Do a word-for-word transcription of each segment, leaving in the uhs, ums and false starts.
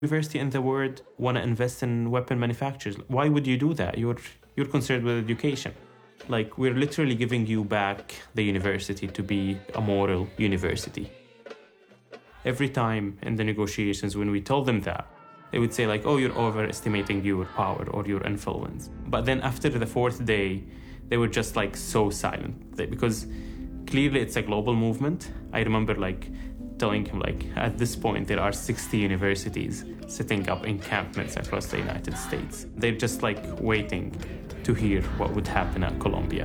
University in the world want to invest in weapon manufacturers. Why would you do that? You're, you're concerned with education. Like, we're literally giving you back the university to be a moral university. Every time in the negotiations when we told them that, they would say like, oh, you're overestimating your power or your influence. But then after the fourth day, they were just like so silent they, because clearly it's a global movement. I remember like telling him like, at this point, there are sixty universities setting up encampments across the United States. They're just like waiting to hear what would happen at Columbia.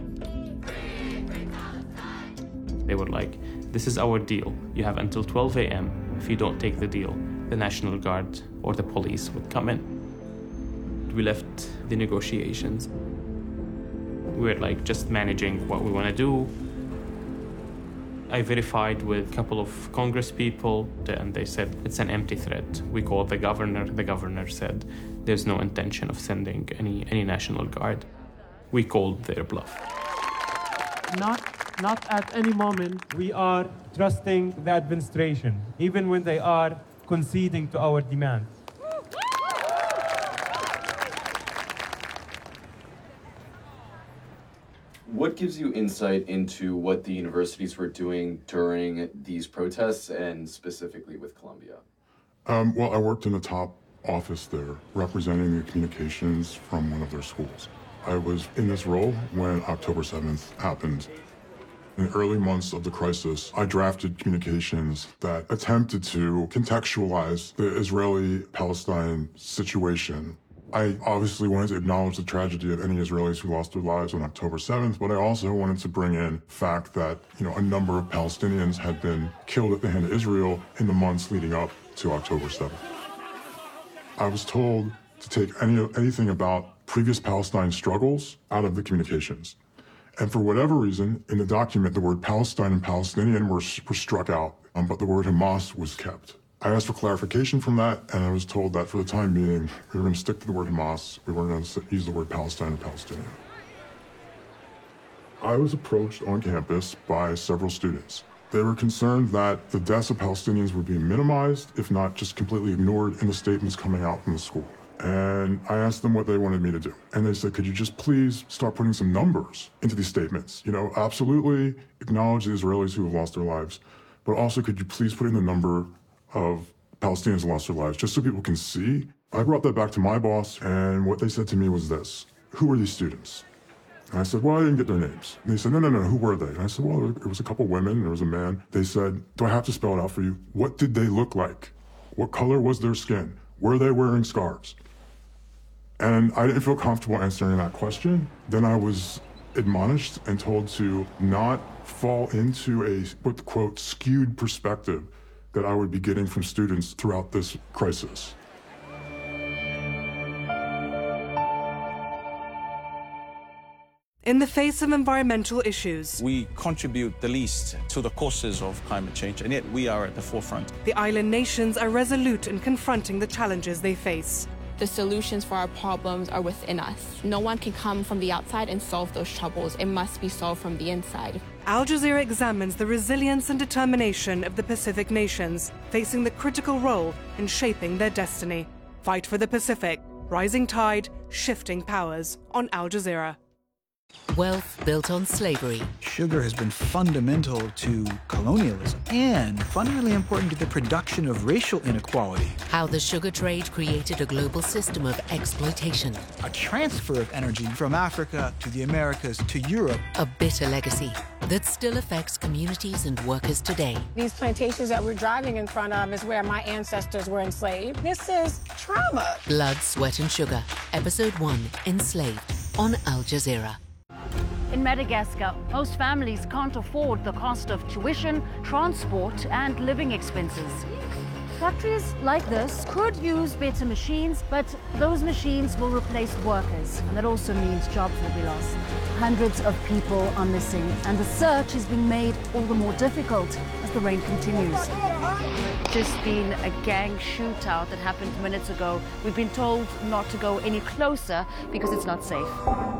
They were like, this is our deal. You have until twelve a m If you don't take the deal, the National Guard or the police would come in. We left the negotiations. We were like just managing what we want to do. I verified with a couple of Congress people, and they said it's an empty threat. We called the governor. The governor said there's no intention of sending any, any National Guard. We called their bluff. Not, not at any moment we are trusting the administration, even when they are conceding to our demands. What gives you insight into what the universities were doing during these protests and specifically with Columbia? Um, well, I worked in the top office there, representing the communications from one of their schools. I was in this role when October seventh happened. In the early months of the crisis, I drafted communications that attempted to contextualize the Israeli-Palestine situation. I obviously wanted to acknowledge the tragedy of any Israelis who lost their lives on October seventh, but I also wanted to bring in the fact that, you know, a number of Palestinians had been killed at the hand of Israel in the months leading up to October seventh. I was told to take any, anything about previous Palestine struggles out of the communications. And for whatever reason, in the document, the word Palestine and Palestinian were, were struck out, um, but the word Hamas was kept. I asked for clarification from that, and I was told that for the time being, we were going to stick to the word Hamas. We weren't going to use the word Palestine or Palestinian. I was approached on campus by several students. They were concerned that the deaths of Palestinians would be minimized, if not just completely ignored in the statements coming out from the school. And I asked them what they wanted me to do. And they said, could you just please start putting some numbers into these statements? You know, absolutely acknowledge the Israelis who have lost their lives, but also could you please put in the number of Palestinians who lost their lives, just so people can see? I brought that back to my boss, and what they said to me was this: who are these students? And I said, well, I didn't get their names. And they said, no, no, no, who were they? And I said, well, it was a couple women, there was a man. They said, do I have to spell it out for you? What did they look like? What color was their skin? Were they wearing scarves? And I didn't feel comfortable answering that question. Then I was admonished and told to not fall into a, quote, skewed perspective that I would be getting from students throughout this crisis. In the face of environmental issues, we contribute the least to the causes of climate change, and yet we are at the forefront. The island nations are resolute in confronting the challenges they face. The solutions for our problems are within us. No one can come from the outside and solve those troubles. It must be solved from the inside. Al Jazeera examines the resilience and determination of the Pacific nations, facing the critical role in shaping their destiny. Fight for the Pacific, rising tide, shifting powers, on Al Jazeera. Wealth built on slavery. Sugar has been fundamental to colonialism and fundamentally important to the production of racial inequality. How the sugar trade created a global system of exploitation. A transfer of energy from Africa to the Americas to Europe. A bitter legacy that still affects communities and workers today. These plantations that we're driving in front of is where my ancestors were enslaved. This is trauma. Blood, Sweat and Sugar, Episode one, Enslaved, on Al Jazeera. In Madagascar, most families can't afford the cost of tuition, transport, and living expenses. Factories like this could use better machines, but those machines will replace workers, and that also means jobs will be lost. Hundreds of people are missing, and the search is being made all the more difficult as the rain continues. Just been a gang shootout that happened minutes ago. We've been told not to go any closer because it's not safe.